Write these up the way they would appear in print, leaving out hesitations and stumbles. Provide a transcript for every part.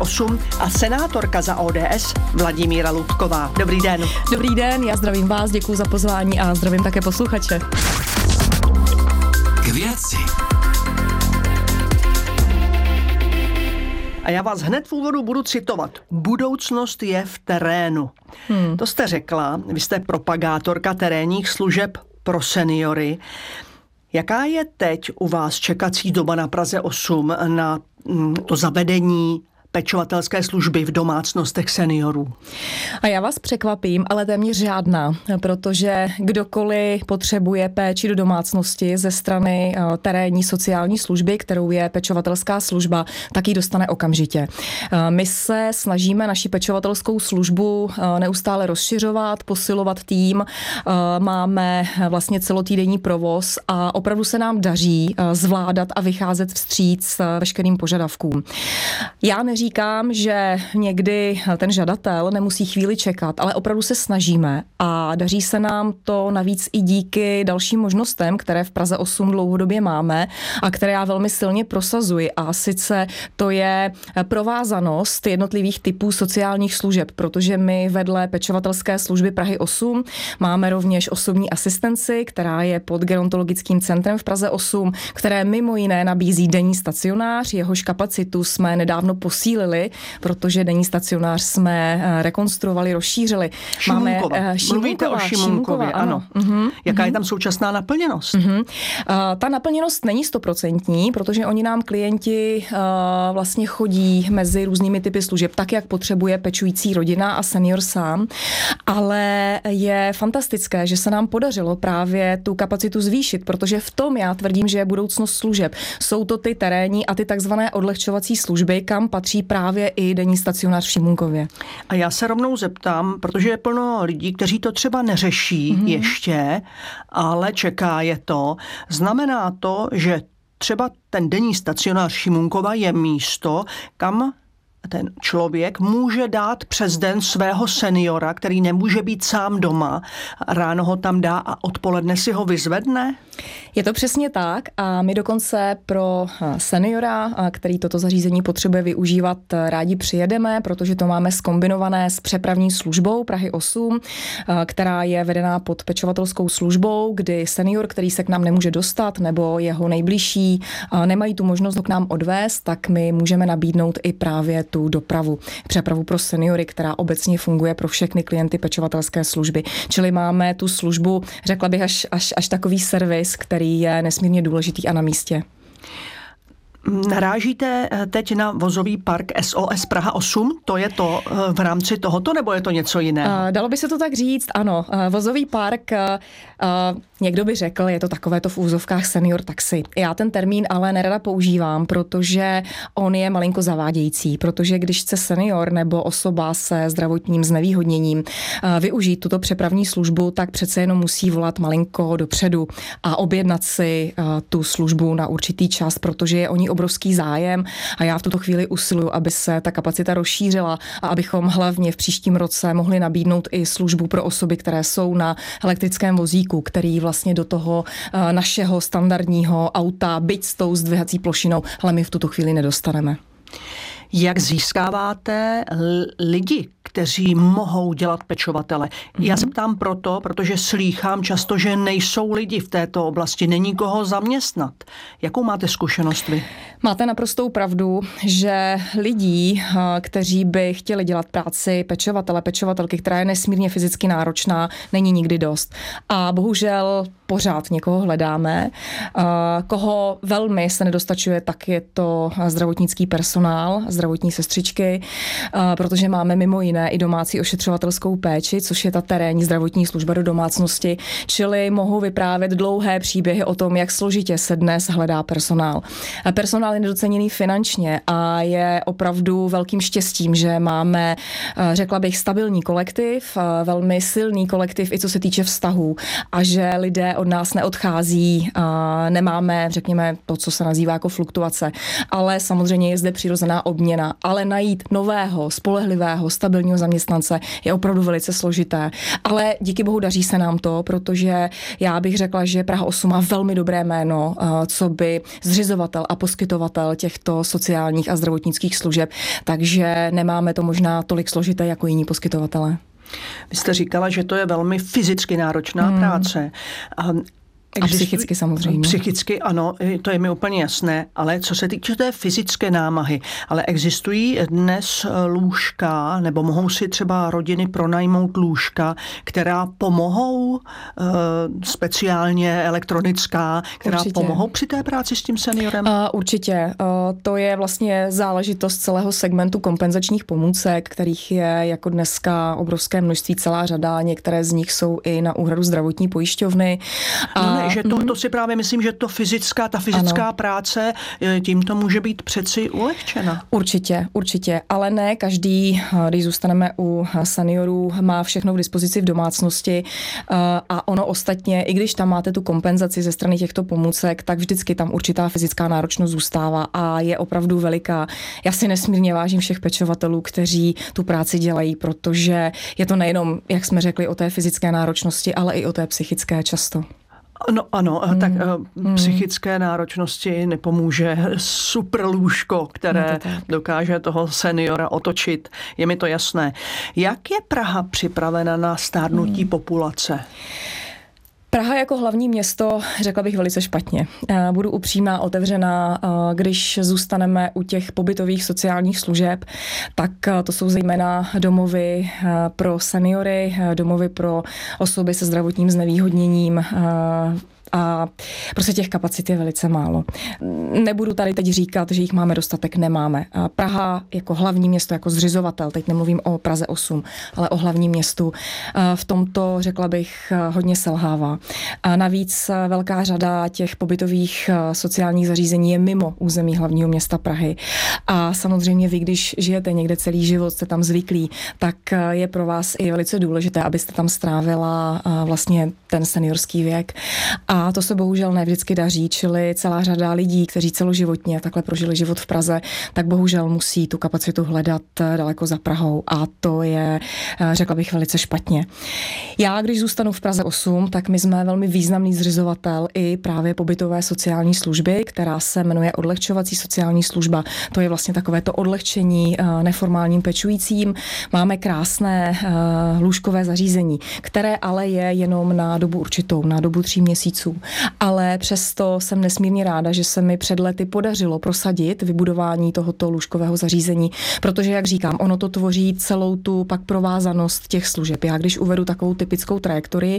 8 a senátorka za ODS Vladimíra Lutková. Dobrý den. Dobrý den, já zdravím vás, děkuji za pozvání a zdravím také posluchače. K věci. A já vás hned v úvodu budu citovat. Budoucnost je v terénu. To jste řekla, vy jste propagátorka terénních služeb pro seniory. Jaká je teď u vás čekací doba na Praze 8 na to zavedení pečovatelské služby v domácnostech seniorů? A já vás překvapím, ale téměř žádná, protože kdokoliv potřebuje péči do domácnosti ze strany terénní sociální služby, kterou je pečovatelská služba, tak ji dostane okamžitě. My se snažíme naši pečovatelskou službu neustále rozšiřovat, posilovat tým, máme vlastně celotýdenní provoz a opravdu se nám daří zvládat a vycházet vstříc veškerým požadavkům. Já neříkám, že někdy ten žadatel nemusí chvíli čekat, ale opravdu se snažíme a daří se nám to navíc i díky dalším možnostem, které v Praze 8 dlouhodobě máme a které já velmi silně prosazuji. A sice to je provázanost jednotlivých typů sociálních služeb, protože my vedle pečovatelské služby Prahy 8 máme rovněž osobní asistenci, která je pod gerontologickým centrem v Praze 8, které mimo jiné nabízí denní stacionář, jehož kapacitu jsme nedávno posílili, protože denní stacionář jsme rekonstruovali, rozšířili. Mluvíte o Šimunkově, ano. Jaká je tam současná naplněnost? Ta naplněnost není 100%, protože oni nám klienti vlastně chodí mezi různými typy služeb, tak, jak potřebuje pečující rodina a senior sám, ale je fantastické, že se nám podařilo právě tu kapacitu zvýšit, protože v tom já tvrdím, že je budoucnost služeb. Jsou to ty terénní a ty takzvané odlehčovací služby, kam patří právě i denní stacionář v Šimunkově. A já se rovnou zeptám, protože je plno lidí, kteří to třeba neřeší ještě, ale čeká je to. Znamená to, že třeba ten denní stacionář Šimunkova je místo, kam ten člověk může dát přes den svého seniora, který nemůže být sám doma. Ráno ho tam dá a odpoledne si ho vyzvedne? Je to přesně tak a my dokonce pro seniora, který toto zařízení potřebuje využívat, rádi přijedeme, protože to máme zkombinované s přepravní službou Prahy 8, která je vedená pod pečovatelskou službou, kdy senior, který se k nám nemůže dostat, nebo jeho nejbližší nemají tu možnost ho k nám odvést, tak my můžeme nabídnout i právě tu dopravu, přepravu pro seniory, která obecně funguje pro všechny klienty pečovatelské služby. Čili máme tu službu, řekla bych, až takový servis, který je nesmírně důležitý a na místě. Narážíte teď na vozový park SOS Praha 8? To je to v rámci tohoto, nebo je to něco jiného? Dalo by se to tak říct, ano. Vozový park, někdo by řekl, je to takovéto v úzovkách senior taxi. Já ten termín ale nerada používám, protože on je malinko zavádějící, protože když chce senior nebo osoba se zdravotním znevýhodněním využít tuto přepravní službu, tak přece jenom musí volat malinko dopředu a objednat si tu službu na určitý čas, protože je o ní obrovský zájem a já v tuto chvíli usiluju, aby se ta kapacita rozšířila a abychom hlavně v příštím roce mohli nabídnout i službu pro osoby, které jsou na elektrickém vozíku, který vlastně do toho našeho standardního auta, byť s tou zdvihací plošinou, ale my v tuto chvíli nedostaneme. Jak získáváte lidi, kteří mohou dělat pečovatele? Já se ptám proto, protože slýchám často, že nejsou lidi v této oblasti, není koho zaměstnat. Jakou máte zkušenost vy? Máte naprostou pravdu, že lidí, kteří by chtěli dělat práci pečovatele, pečovatelky, která je nesmírně fyzicky náročná, není nikdy dost. A bohužel pořád někoho hledáme. Koho velmi se nedostačuje, tak je to zdravotnický personál, zdravotní sestřičky, protože máme mimo jiné i domácí ošetřovatelskou péči, což je ta terénní zdravotní služba do domácnosti, čili mohu vyprávět dlouhé příběhy o tom, jak složitě se dnes hledá personál. Personál je nedoceněný finančně a je opravdu velkým štěstím, že máme, řekla bych, stabilní kolektiv, velmi silný kolektiv i co se týče vztahů a že lidé od nás neodchází, nemáme, řekněme, to, co se nazývá jako fluktuace, ale samozřejmě je zde přirozená obměna, ale najít nového, spolehlivého, stabilního sociálního zaměstnance je opravdu velice složité. Ale díky bohu daří se nám to, protože já bych řekla, že Praha 8 má velmi dobré jméno, co by zřizovatel a poskytovatel těchto sociálních a zdravotnických služeb, takže nemáme to možná tolik složité jako jiní poskytovatelé. Vy jste říkala, že to je velmi fyzicky náročná práce. A psychicky samozřejmě. Psychicky ano, to je mi úplně jasné, ale co se týče té fyzické námahy, ale existují dnes lůžka, nebo mohou si třeba rodiny pronajmout lůžka, která pomohou, speciálně elektronická, která pomohou při té práci s tím seniorem? Určitě. To je vlastně záležitost celého segmentu kompenzačních pomůcek, kterých je jako dneska obrovské množství, celá řada, některé z nich jsou i na úhradu zdravotní pojišťovny. Že to si právě myslím, že ta fyzická práce tímto může být přeci ulehčena. Určitě, ale ne každý, když zůstaneme u seniorů, má všechno k dispozici v domácnosti a ono ostatně, i když tam máte tu kompenzaci ze strany těchto pomůcek, tak vždycky tam určitá fyzická náročnost zůstává a je opravdu veliká. Já si nesmírně vážím všech pečovatelů, kteří tu práci dělají, protože je to nejenom, jak jsme řekli, o té fyzické náročnosti, ale i o té psychické často. No ano, tak psychické náročnosti nepomůže super lůžko, které dokáže toho seniora otočit. Je mi to jasné. Jak je Praha připravena na stárnutí populace? Praha jako hlavní město, řekla bych, velice špatně. Budu upřímná, otevřená, když zůstaneme u těch pobytových sociálních služeb, tak to jsou zejména domovy pro seniory, domovy pro osoby se zdravotním znevýhodněním, a prostě těch kapacit je velice málo. Nebudu tady teď říkat, že jich máme dostatek, nemáme. Praha jako hlavní město, jako zřizovatel, teď nemluvím o Praze 8, ale o hlavním městu, v tomto, řekla bych, hodně selhává. A navíc velká řada těch pobytových sociálních zařízení je mimo území hlavního města Prahy. A samozřejmě vy, když žijete někde celý život, jste tam zvyklí, tak je pro vás i velice důležité, abyste tam strávila vlastně ten seniorský věk. A to se bohužel ne vždycky daří, čili celá řada lidí, kteří celoživotně takhle prožili život v Praze, tak bohužel musí tu kapacitu hledat daleko za Prahou a to je, řekla bych, velice špatně. Já, když zůstanu v Praze 8, tak my jsme velmi významný zřizovatel i právě pobytové sociální služby, která se jmenuje odlehčovací sociální služba. To je vlastně takové to odlehčení neformálním pečujícím. Máme krásné lůžkové zařízení, které ale je jenom na dobu určitou, na dobu 3 měsíců. Ale přesto jsem nesmírně ráda, že se mi před lety podařilo prosadit vybudování tohoto lůžkového zařízení, protože, jak říkám, ono to tvoří celou tu pak provázanost těch služeb. Já když uvedu takovou typickou trajektorii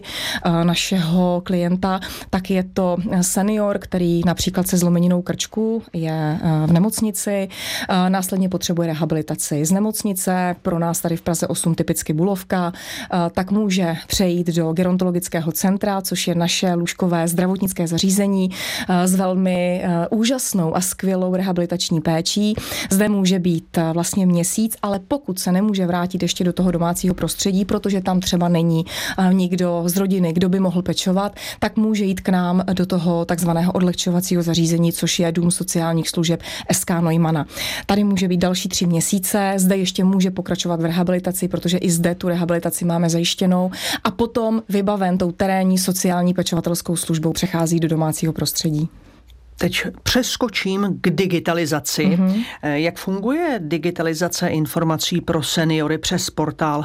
našeho klienta, tak je to senior, který například se zlomeninou krčku je v nemocnici, následně potřebuje rehabilitaci z nemocnice, pro nás tady v Praze 8 typicky Bulovka, tak může přejít do gerontologického centra, což je naše lůžkové zdravotnické zařízení s velmi úžasnou a skvělou rehabilitační péčí. Zde může být vlastně měsíc, ale pokud se nemůže vrátit ještě do toho domácího prostředí, protože tam třeba není nikdo z rodiny, kdo by mohl pečovat, tak může jít k nám do toho takzvaného odlehčovacího zařízení, což je Dům sociálních služeb SK Neumana. Tady může být další 3 měsíce, zde ještě může pokračovat v rehabilitaci, protože i zde tu rehabilitaci máme zajištěnou a potom vybaven tou terénní sociální pečovatelskou službou přechází do domácího prostředí. Teď přeskočím k digitalizaci. Jak funguje digitalizace informací pro seniory přes portál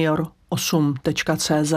senior8.cz?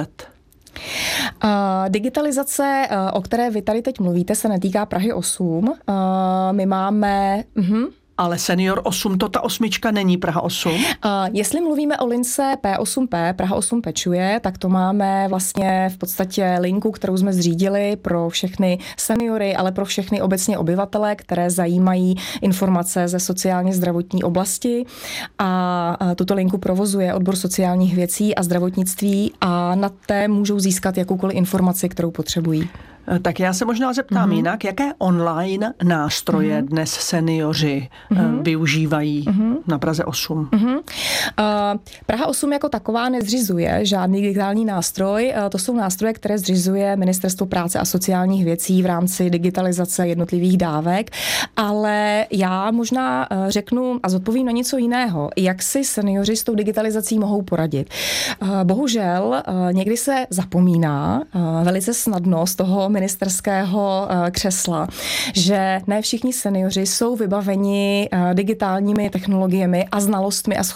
Digitalizace, o které vy tady teď mluvíte, se netýká Prahy 8. My máme... Ale Senior 8, to ta 8 není Praha 8? Jestli mluvíme o lince P8P, Praha 8 pečuje, tak to máme vlastně v podstatě linku, kterou jsme zřídili pro všechny seniory, ale pro všechny obecně obyvatele, které zajímají informace ze sociálně zdravotní oblasti. A tuto linku provozuje odbor sociálních věcí a zdravotnictví a na té můžou získat jakoukoliv informaci, kterou potřebují. Tak já se možná zeptám jinak, jaké online nástroje dnes seniori využívají na Praze 8? Praha 8 jako taková nezřizuje žádný digitální nástroj. To jsou nástroje, které zřizuje Ministerstvo práce a sociálních věcí v rámci digitalizace jednotlivých dávek, ale já možná řeknu a zodpovím na něco jiného. Jak si seniori s tou digitalizací mohou poradit? Bohužel někdy se zapomíná velice snadno z toho ministerského křesla, že ne všichni seniori jsou vybaveni digitálními technologiemi a znalostmi a